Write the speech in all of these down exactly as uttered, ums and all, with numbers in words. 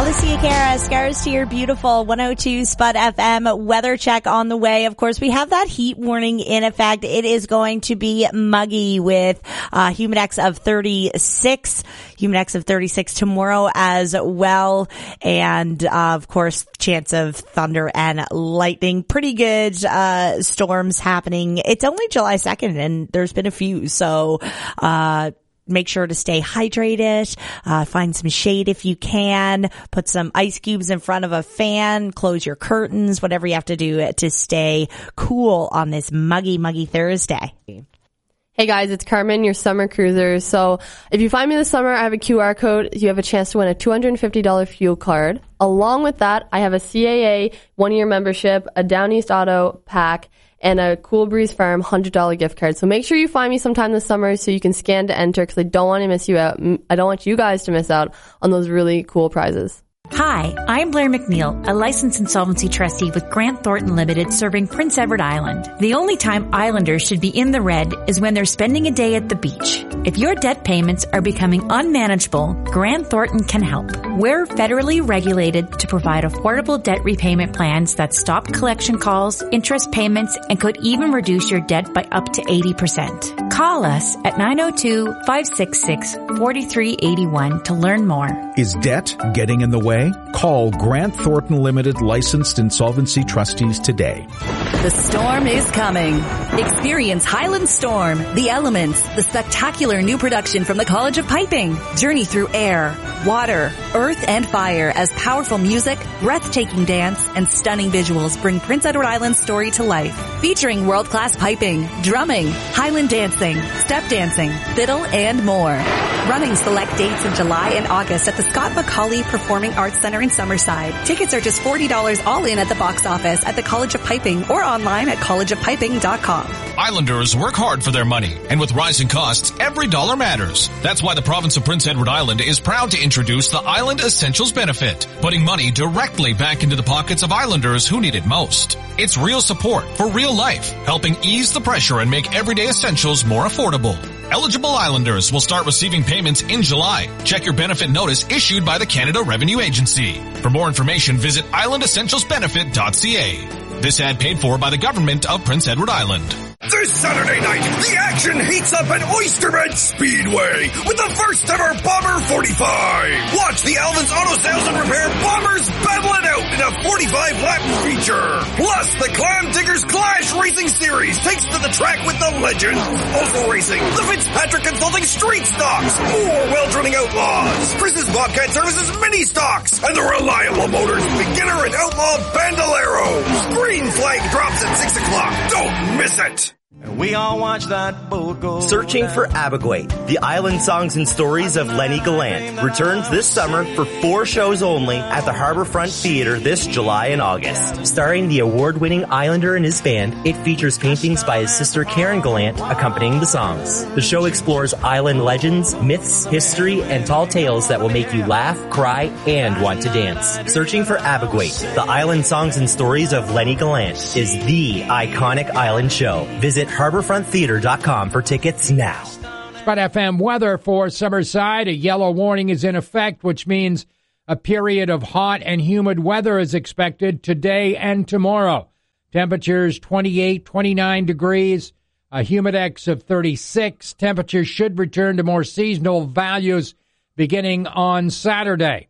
Alicia Cara, Scars to Your Beautiful, one oh two Spud F M, weather check on the way. Of course, we have that heat warning in effect. It is going to be muggy with uh humidex of thirty-six, humidex of thirty-six tomorrow as well. And, uh, of course, chance of thunder and lightning. Pretty good uh storms happening. It's only July second, and there's been a few, so uh make sure to stay hydrated, uh, find some shade if you can, put some ice cubes in front of a fan, close your curtains, whatever you have to do to stay cool on this muggy, muggy Thursday. Hey guys, it's Carmen, your summer cruiser. So if you find me this summer, I have a Q R code. You have a chance to win a two hundred fifty dollars fuel card. Along with that, I have a C A A one-year membership, a Down East Auto pack, and a Cool Breeze Farm one hundred dollars gift card. So make sure you find me sometime this summer so you can scan to enter, because I don't want to miss you out. I don't want you guys to miss out on those really cool prizes. Hi, I'm Blair McNeil, a licensed insolvency trustee with Grant Thornton Limited serving Prince Edward Island. The only time Islanders should be in the red is when they're spending a day at the beach. If your debt payments are becoming unmanageable, Grant Thornton can help. We're federally regulated to provide affordable debt repayment plans that stop collection calls, interest payments, and could even reduce your debt by up to eighty percent. Call us at nine oh two, five six six, four three eight one to learn more. Is debt getting in the way? Call Grant Thornton Limited licensed insolvency trustees today. The storm is coming. Experience Highland Storm, The Elements, the spectacular new production from the College of Piping. Journey through air, water, earth, and fire as powerful music, breathtaking dance, and stunning visuals bring Prince Edward Island's story to life. Featuring world-class piping, drumming, Highland dancing, step dancing, fiddle, and more. Running select dates in July and August at the Scott Macaulay Performing Arts Center in Summerside. Tickets are just forty dollars all in at the box office at the College of Piping or online at college of piping dot com. Islanders work hard for their money, and with rising costs, every dollar matters. That's why the province of Prince Edward Island is proud to introduce the Island Essentials benefit, putting money directly back into the pockets of Islanders who need it most. It's real support for real life, helping ease the pressure and make everyday essentials more affordable. Eligible Islanders will start receiving payments in July. Check your benefit notice issued by the Canada Revenue Agency. For more information, visit island essentials benefit dot c a. This ad paid for by the government of Prince Edward Island. This Saturday night, the action heats up at Oysterbed Speedway with the first ever Bomber forty-five. Watch the Alvin's Auto Sales and Repair Bombers battle it out in a forty-five lap feature. Plus, the Clam Diggers Clash Racing Series takes to the track with the legends. Also racing, the Fitzpatrick Consulting Street Stocks, more well-drilling outlaws, Chris's Bobcat Services Mini Stocks, and the Reliable Motors Beginner and Outlaw Bandoleros. Green flag drops at six o'clock. Don't miss it. We all watch that boat go. Searching for Abigail, the island songs and stories of Lenny Gallant, returns this summer for four shows only at the Harbourfront Theatre this July and August. Starring the award-winning Islander and his band, it features paintings by his sister Karen Gallant accompanying the songs. The show explores island legends, myths, history, and tall tales that will make you laugh, cry, and want to dance. Searching for Abigail, the island songs and stories of Lenny Gallant, is the iconic island show. Visit harbourfront theatre dot com for tickets now. Spud F M weather for Summerside. A yellow warning is in effect, which means a period of hot and humid weather is expected today and tomorrow. Temperatures twenty-eight, twenty-nine degrees, a humidex of thirty-six. Temperatures should return to more seasonal values beginning on Saturday.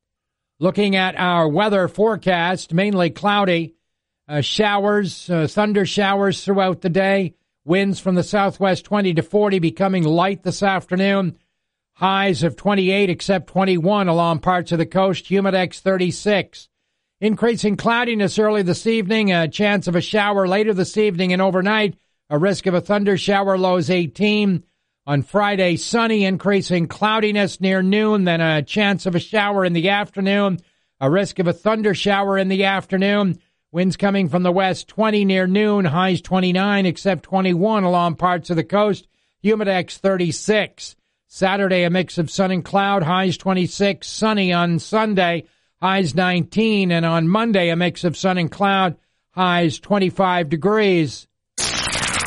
Looking at our weather forecast, mainly cloudy. Uh, showers, uh, thunder showers throughout the day. Winds from the southwest twenty to forty, becoming light this afternoon. Highs of twenty-eight, except twenty-one along parts of the coast. Humidex thirty-six. Increasing cloudiness early this evening. A chance of a shower later this evening and overnight. A risk of a thunder shower, lows eighteen. On Friday, sunny, increasing cloudiness near noon. Then a chance of a shower in the afternoon. A risk of a thunder shower in the afternoon. Winds coming from the west, twenty near noon, highs twenty-nine, except twenty-one along parts of the coast, humidex thirty-six. Saturday, a mix of sun and cloud, highs twenty-six, sunny on Sunday, highs nineteen, and on Monday, a mix of sun and cloud, highs twenty-five degrees.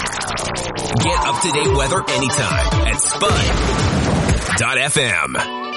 Get up-to-date weather anytime at spud dot f m.